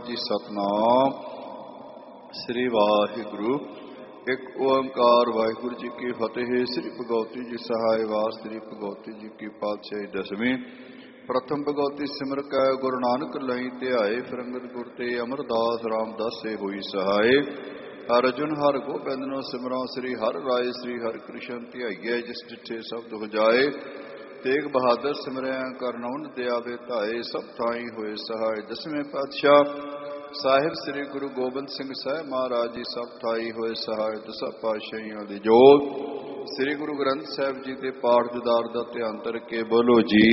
ਜੀ ਸਤਨਾਮ ਸ੍ਰੀ ਵਾਹਿਗੁਰੂ। ਇੱਕ ਓੰਕਾਰ ਵਾਹਿਗੁਰੂ ਜੀ ਕੀ ਫਤਿਹ। ਸ੍ਰੀ ਭਗਵਤੀ ਜੀ ਸਹਾਇ ਵਾਰ ਸ੍ਰੀ ਭਗਵਤੀ ਜੀ ਕੀ ਪਾਤਸ਼ਾਹੀ ਦਸਵੀਂ। ਪ੍ਰਥਮ ਭਗਵਤੀ ਸਿਮਰ ਕੈ ਗੁਰੂ ਨਾਨਕ ਲਈ ਧਿਆਏ। ਫਿਰ ਅੰਗਦ ਗੁਰ ਤੇ ਅਮਰਦਾਸ ਰਾਮਦਾਸੇ ਹੋਈ ਸਹਾਏ। ਅਰਜੁਨ ਹਰਿ ਗੋਬਿੰਦ ਨੂੰ ਸਿਮਰਾਂ ਸ੍ਰੀ ਹਰਿ ਰਾਏ। ਸ੍ਰੀ ਹਰਿ ਕ੍ਰਿਸ਼ਨ ਧਿਆਈਐ ਜਿਸ ਡਿਠੇ ਸਬਦ ਹੁਜਾਏ। ਤੇਗ ਬਹਾਦਰ ਸਿਮਰਿਆ ਕਰਨਉਨ ਦਿਆਵੇ ਧਾਏ। ਸਭ ਥਾਈ ਹੋਏ ਸਹਾਇ। ਦਸਵੇਂ ਪਾਤਸ਼ਾਹ ਸਾਹਿਬ ਸ੍ਰੀ ਗੁਰੂ ਗੋਬਿੰਦ ਸਿੰਘ ਸਾਹਿਬ ਮਹਾਰਾਜ ਜੀ ਸਭ ਥਾਈ ਹੋਏ ਸਹਾਇ। ਦਸਾਂ ਪਾਤਸ਼ਾਹੀਆਂ ਦੀ ਜੋਤ ਸ੍ਰੀ ਗੁਰੂ ਗ੍ਰੰਥ ਸਾਹਿਬ ਜੀ ਦੇ ਪਾਠ ਜੁਦਾਰ ਦਾ ਧਿਆਨ ਧਰ ਕੇ ਬੋਲੋ ਜੀ।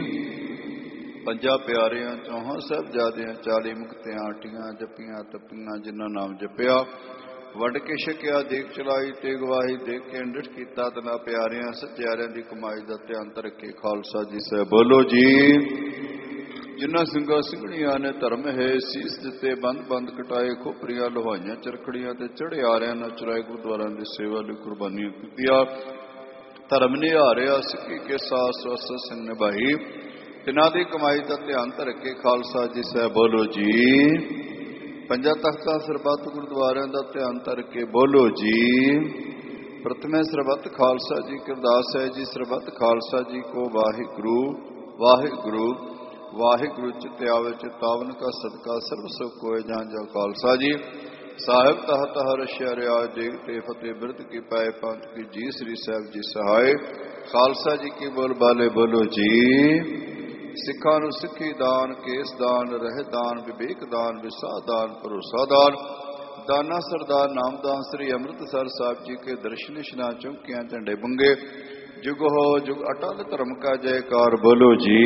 ਪੰਜਾਂ ਪਿਆਰਿਆਂ ਚੌਹਾਂ ਸਾਹਿਬਜ਼ਾਦਿਆਂ 40 ਮੁਕਤਿਆਂ ਆਟੀਆਂ ਜਪੀਆਂ ਤਪੀਆਂ ਜਿਨ੍ਹਾਂ ਨਾਮ ਜਪਿਆ ਵੱਢ ਕੇ ਛਕਿਆ ਦੇਖ ਚਲਾਈ ਤੇ ਗਵਾਹੀ ਦੇਖ ਕੇ ਅੰਡਿਠ ਕੀਤਾ ਤਨਾ ਪਿਆਰਿਆਂ ਸੱਚਿਆਰਿਆਂ ਦੀ ਕਮਾਈ ਦਾ ਧਿਆਨ ਧਰ ਕੇ ਖਾਲਸਾ ਜੀ ਸਾਹਿਬ ਬੋਲੋ ਜੀ। ਜਿਨ੍ਹਾਂ ਸਿੰਘਾਂ ਸਿੰਘਣੀਆਂ ਨੇ ਧਰਮ ਹੈ ਸੀਸ ਦਿੱਤੇ ਬੰਦ ਬੰਦ ਕਟਾਏ ਖੋਪਰੀਆਂ ਲੋਹਾਈਆਂ ਚਰਖੜੀਆਂ ਤੇ ਚੜੇ ਆਰਿਆਂ ਨਾਲ ਚੁਰਾਏ ਗੁਰਦੁਆਰਿਆਂ ਦੀ ਸੇਵਾ ਲਈ ਕੁਰਬਾਨੀਆਂ ਕੀਤੀਆਂ ਧਰਮ ਨਿਹਾਰਿਆ ਸਿੱਖੀ ਕੇ ਸਾਥ ਸਵਸਤ ਸਿੰਘ ਨਿਭਾਈ ਤਿਨਾਂ ਦੀ ਕਮਾਈ ਦਾ ਧਿਆਨ ਧਰ ਕੇ ਖਾਲਸਾ ਜੀ ਸਾਹਿਬ ਬੋਲੋ ਜੀ। ਪੰਜਾਂ ਤਖਤਾਂ ਸਰਬੱਤ ਗੁਰਦੁਆਰਿਆਂ ਦਾ ਧਿਆਨ ਧਰ ਕੇ ਬੋਲੋ ਜੀ। ਪ੍ਰਥਮੇ ਸਰਬੱਤ ਖਾਲਸਾ ਜੀ ਕੀ ਅਰਦਾਸ ਹੈ ਜੀ। ਸਰਬੱਤ ਖਾਲਸਾ ਜੀ ਕੋ ਵਾਹਿਗੁਰੂ ਵਾਹਿਗੁਰੂ ਵਾਹਿਗੁਰੂ ਚਿਤ ਆਵੇ ਚਿਤਾਵਨ ਕਾ ਸਦਕਾ ਸਰਬ ਸੁਖ ਕੋਇ ਜਾਂ ਜਾ ਖਾਲਸਾ ਜੀ। ਸਾਹਿਬ ਤਹਤ ਹਰ ਸ਼ਰਿਆ ਦੇਗ ਤੇ ਫਤਿਹ ਬਿਰਧ ਕੀ ਪਾਏ ਪੰਥ ਕੀ ਜੀ ਸ੍ਰੀ ਸਾਹਿਬ ਜੀ ਸਹਾਇ। ਖਾਲਸਾ ਜੀ ਕੀ ਬੋਲ ਬਾਲੇ ਬੋਲੋ ਜੀ। ਸਿੱਖਾਂ ਨੂੰ ਸਿੱਖੀ ਦਾਨ ਕੇਸ ਦਾਨ ਰਹਿ ਦਾਨ ਵਿਵੇਕ ਦਾਨ ਵਿਸਾਹ ਦਾਨ ਭਰੋਸਾ ਦਾਨ ਦਾਨਾ ਸਰਦਾਰ ਨਾਮਦਾਨ ਸ੍ਰੀ ਅੰਮ੍ਰਿਤਸਰ ਸਾਹਿਬ ਜੀ ਕੇ ਦਰਸ਼ਨ ਇਸ਼ਨਾਨ ਚੌਂਕੀਆਂ ਝੰਡੇ ਬੰਗੇ ਜੁਗ ਹੋ ਜੁਗ ਅਟਲ ਧਰਮ ਕਾ ਜੈਕਾਰ ਬੋਲੋ ਜੀ।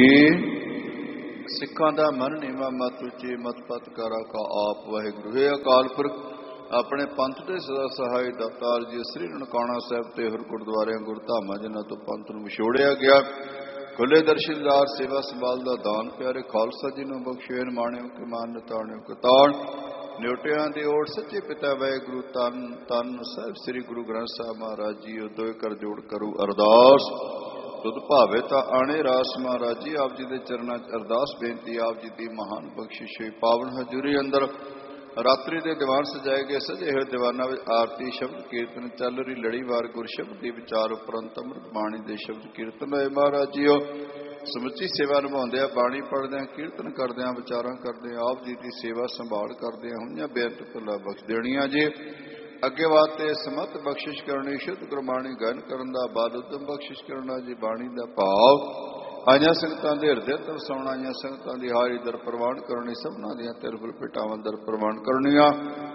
ਸਿੱਖਾਂ ਦਾ ਮਨ ਨੀਵਾਂ ਮਤ ਉੱਚੀ ਮਤ ਪਤ ਕਰਾ ਕਾ ਆਪ ਵਾਹਿਗੁਰੂ ਹੈ ਅਕਾਲ ਪੁਰਖ ਆਪਣੇ ਪੰਥ ਦੇ ਸਦਾ ਸਹਾਇ ਦਾਤਾਰ ਜੀ ਸ੍ਰੀ ਨਨਕਾਣਾ ਸਾਹਿਬ ਤੇ ਹੋਰ ਗੁਰਦੁਆਰਿਆਂ ਗੁਰਧਾਮਾਂ ਜਿਨ੍ਹਾਂ ਤੋਂ ਪੰਥ ਨੂੰ ਵਿਛੋੜਿਆ ਗਿਆ ਖੁੱਲੇ ਦਰਸ਼ਨਦਾਰ ਸੇਵਾ ਸੰਭਾਲ ਦਾ ਦਾਨ ਪਿਆਰੇ ਖਾਲਸਾ ਜੀ ਨੂੰ ਬਖਸ਼ੇਨ ਮਾਣਿਓ ਕਿ ਮਾਨ ਨਤਾਣਿਓ ਕਤਾਣ ਨਿਉਟਿਆਂ ਦੀ ਓਟ ਸੱਚੇ ਪਿਤਾ ਵਾਹਿਗੁਰੂ ਤਨ ਤਨ ਸਾਹਿਬ ਸ੍ਰੀ ਗੁਰੂ ਗ੍ਰੰਥ ਸਾਹਿਬ ਮਹਾਰਾਜ ਜੀ ਉਦੋਏ ਕਰ ਜੋੜ ਕਰੂ ਅਰਦਾਸ ਤੁਧ ਭਾਵੇ ਤਾਂ ਆਣੇ ਰਾਸ ਮਹਾਰਾਜ ਜੀ ਆਪ ਜੀ ਦੇ ਚਰਨਾਂ 'ਚ ਅਰਦਾਸ ਬੇਨਤੀ ਆਪ ਜੀ ਦੀ ਮਹਾਨ ਬਖਸ਼ਿਸ਼ ਹੋਈ ਪਾਵਨ ਹਜ਼ੂਰੀ ਅੰਦਰ ਰਾਤਰੀ ਦੇ ਦੀਵਾਨ ਸਜਾਏ ਗਏ ਸਜੇ ਹੋਏ ਦੀਵਾਨਾਂ ਵਿੱਚ ਆਰਤੀ ਸ਼ਬਦ ਕੀਰਤਨ ਚੱਲ ਰਹੀ ਲੜੀਵਾਰ ਗੁਰ ਸ਼ਬਦ ਦੀ ਵਿਚਾਰ ਉਪਰੰਤ ਅੰਮ੍ਰਿਤ ਬਾਣੀ ਦੇ ਸ਼ਬਦ ਕੀਰਤਨ ਹੋਏ ਮਹਾਰਾਜ ਜੀਓ ਸਮੁੱਚੀ ਸੇਵਾ ਨਿਭਾਉਂਦਿਆਂ ਬਾਣੀ ਪੜ੍ਹਦਿਆਂ ਕੀਰਤਨ ਕਰਦਿਆਂ ਵਿਚਾਰਾਂ ਕਰਦਿਆਂ ਆਪ ਜੀ ਦੀ ਸੇਵਾ ਸੰਭਾਲ ਕਰਦਿਆਂ ਹੋਈਆਂ ਬੇਅੰਤ ਭੁੱਲਾਂ ਬਖਸ਼ ਦੇਣੀਆਂ ਜੀ। ਅੱਗੇ ਵਾਸਤੇ ਸਮਤ ਬਖਸ਼ਿਸ਼ ਕਰਨੀ ਸ਼ੁੱਧ ਗੁਰਬਾਣੀ ਗਾਇਨ ਕਰਨ ਦਾ ਬਲ ਉਦਮ ਬਖਸ਼ਿਸ਼ ਕਰਨਾ ਜੀ। ਬਾਣੀ ਦਾ ਭਾਵ ਆਈਆਂ ਸੰਗਤਾਂ ਦੇ ਹਿਰਦੇ ਤੋਂ ਵਸਾਉਣਾ ਆਈਆਂ ਸੰਗਤਾਂ ਦੀ ਹਾਰੀ ਦਰ ਪ੍ਰਵਾਨ ਕਰਨੀ ਸਭਨਾਂ ਦੀਆਂ ਤਿਰਫੁਲ ਪਿਟਾਵਾਂ ਦਰ ਪ੍ਰਵਾਨ ਕਰਨੀਆਂ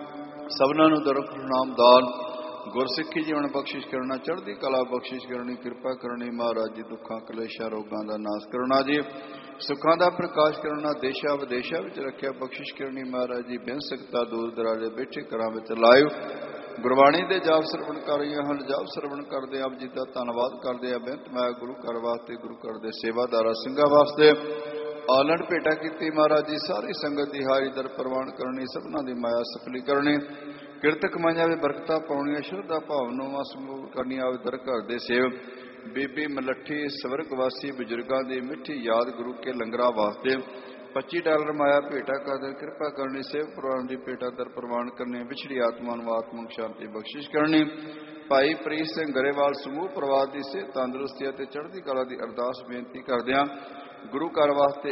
ਸਭਨਾਂ ਨੂੰ ਦਰਖ ਨਾਮਦਾਨ ਗੁਰਸਿੱਖੀ ਜੀਵਨ ਬਖਸ਼ਿਸ਼ ਕਰਨਾ ਚੜ੍ਹਦੀ ਕਲਾ ਬਖਸ਼ਿਸ਼ ਕਰਨੀ ਕਿਰਪਾ ਕਰਨੀ ਮਹਾਰਾਜ ਜੀ ਦੁੱਖਾਂ ਕਲੇਸ਼ਾਂ ਰੋਗਾਂ ਦਾ ਨਾਸ਼ ਕਰਨਾ ਜੀ ਸੁੱਖਾਂ ਦਾ ਪ੍ਰਕਾਸ਼ ਕਰਨਾ ਦੇਸ਼ਾਂ ਵਿਦੇਸ਼ਾਂ ਵਿੱਚ ਰੱਖਿਆ ਬਖਸ਼ਿਸ਼ ਕਰਨੀ ਮਹਾਰਾਜ ਜੀ ਬਿਨ ਸਕਤਾ ਦੂਰ ਦਰਾਡੇ ਬੈਠੇ ਘਰਾਂ ਵਿੱਚ ਲਾਇਓ ਗੁਰਬਾਣੀ ਦੇ ਜਾਪ ਸਰਵਣ ਕਰ ਰਹੀਆਂ ਹਨ ਜਾਪ ਸਰਵਣ ਕਰਦੇ ਆਪ ਜੀ ਦਾ ਧੰਨਵਾਦ ਕਰਦੇ ਆ ਬੇਨਤ ਮੈਂ ਗੁਰੂ ਘਰ ਵਾਸਤੇ ਗੁਰੂ ਘਰ ਦੇ ਸੇਵਾਦਾਰਾਂ ਸਿੰਘਾਂ ਵਾਸਤੇ ਆਲਣ ਭੇਟਾ ਕੀਤੀ ਮਹਾਰਾਜ ਜੀ ਸਾਰੀ ਸੰਗਤ ਦੀ ਹਾਰੀ ਦਰ ਪ੍ਰਵਾਨ ਕਰਨੀ ਸਭਨਾਂ ਦੀ ਮਾਇਆ ਸਫਲੀ ਕਰਨੀ ਕਿਰਤ ਕਮਾਈਆਂ ਵਿੱਚ ਬਰਕਤਾਂ ਪਾਉਣੀਆਂ ਸ਼ਰਧਾ ਭਾਵਨਾਵਾਂ ਸਮੂਹ ਕਰਨੀਆਂ ਆਵੇ ਦਰ ਘਰ ਦੇ ਸੇਵ ਬੀਬੀ ਮਲੱਠੀ ਸਵਰਗਵਾਸੀ ਬਜ਼ੁਰਗਾਂ ਦੀ ਮਿੱਠੀ ਯਾਦ ਗੁਰੂ ਕੇ ਲੰਗਰਾਂ ਵਾਸਤੇ $25 ਮਾਇਆ ਭੇਟਾ ਕਰ ਕਿਰਪਾ ਕਰਨੀ ਸੇਵ ਪ੍ਰਵਾਨ ਦੀ ਭੇਟਾ ਦਰ ਪ੍ਰਵਾਨ ਕਰਨੀ ਵਿਛੜੀ ਆਤਮਾ ਨੂੰ ਆਤਮਕ ਸ਼ਾਂਤੀ ਬਖਸ਼ਿਸ਼ ਕਰਨੀ ਭਾਈ ਪ੍ਰੀਤ ਸਿੰਘ ਗਰੇਵਾਲ ਸਮੂਹ ਪਰਿਵਾਰ ਦੀ ਸਿਹਤ ਤੰਦਰੁਸਤੀ ਅਤੇ ਚੜ੍ਹਦੀ ਕਲਾ ਦੀ ਅਰਦਾਸ ਬੇਨਤੀ ਕਰਦਿਆਂ ਗੁਰੂ ਘਰ ਵਾਸਤੇ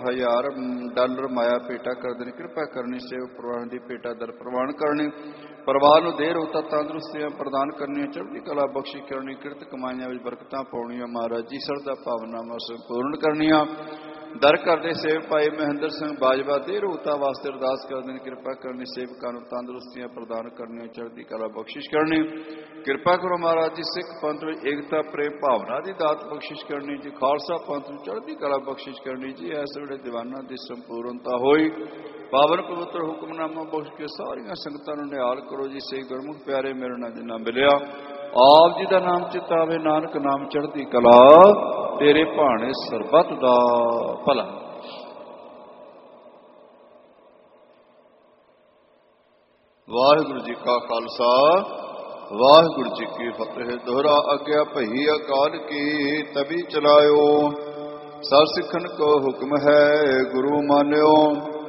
$1000 ਮਾਇਆ ਭੇਟਾ ਕਰ ਦੇਣੀ ਕਿਰਪਾ ਕਰਨੀ ਸੇਵ ਪ੍ਰਵਾਨ ਦੀ ਭੇਟਾ ਦਰ ਪ੍ਰਵਾਨ ਕਰਨੀ ਪਰਿਵਾਰ ਨੂੰ ਦੇਰ ਹੋਤਾ ਤੰਦਰੁਸਤੀਆਂ ਪ੍ਰਦਾਨ ਕਰਨੀਆਂ ਚੜ੍ਹਦੀ ਕਲਾ ਬਖਸ਼ਿਸ਼ ਕਰਨੀ ਕਿਰਤ ਕਮਾਈਆਂ ਵਿੱਚ ਬਰਕਤਾਂ ਪਾਉਣੀਆਂ ਮਹਾਰਾਜ ਜੀ ਸਰਦਾ ਭਾਵਨਾਵਾਂ ਸੰਪੂਰਨ ਕਰਨੀਆਂ ਦਰ ਘਰ ਦੇ ਸੇਵਕ ਭਾਈ ਮਹਿੰਦਰ ਸਿੰਘ ਬਾਜਵਾ ਦੇਰ ਹੋਤਾ ਵਾਸਤੇ ਅਰਦਾਸ ਕਰਦੇ ਨੇ ਕਿਰਪਾ ਕਰਨੀ ਸੇਵਕਾਂ ਨੂੰ ਤੰਦਰੁਸਤੀਆਂ ਪ੍ਰਦਾਨ ਕਰਨੀਆਂ ਚੜ੍ਹਦੀ ਕਲਾ ਬਖਸ਼ਿਸ਼ ਕਰਨੀ ਕਿਰਪਾ ਕਰੋ ਮਹਾਰਾਜ ਜੀ ਸਿੱਖ ਪੰਥ ਵਿੱਚ ਏਕਤਾ ਪ੍ਰੇਮ ਭਾਵਨਾ ਦੀ ਦਾਤ ਬਖਸ਼ਿਸ਼ ਕਰਨੀ ਜੀ ਖਾਲਸਾ ਪੰਥ ਨੂੰ ਚੜ੍ਹਦੀ ਕਲਾ ਬਖਸ਼ਿਸ਼ ਕਰਨੀ ਜੀ ਇਸ ਵੇਲੇ ਦੀਵਾਨਾਂ ਦੀ ਸੰਪੂਰਨਤਾ ਹੋਈ ਪਾਵਨ ਪਵਿੱਤਰ ਹੁਕਮਨਾਮਾ ਬਖਸ਼ ਕੇ ਸਾਰੀਆਂ ਸੰਗਤਾਂ ਨੂੰ ਨਿਹਾਲ ਕਰੋ ਜੀ ਸਹੀ ਗੁਰਮੁਖ ਪਿਆਰੇ ਮੇਰੇ ਨਾਲ ਜਿੰਨਾ ਮਿਲਿਆ ਆਪ ਜੀ ਦਾ ਨਾਮ ਚਿਤਾਵੇ ਨਾਨਕ ਨਾਮ ਚੜ੍ਹਦੀ ਕਲਾ ਤੇਰੇ ਭਾਣੇ ਸਰਬੱਤ ਦਾ ਭਲਾ। ਵਾਹਿਗੁਰੂ ਜੀ ਕਾ ਖਾਲਸਾ ਵਾਹਿਗੁਰੂ ਜੀ ਕੀ ਫਤਿਹ। ਦੋਹਰਾ ਆਗਿਆ ਭਈ ਅਕਾਲ ਕੀ ਤਬੀ ਚਲਾਇਓ ਸਰ ਸਿੱਖਣ ਕੋ ਹੁਕਮ ਹੈ ਗੁਰੂ ਮਾਨਿਓ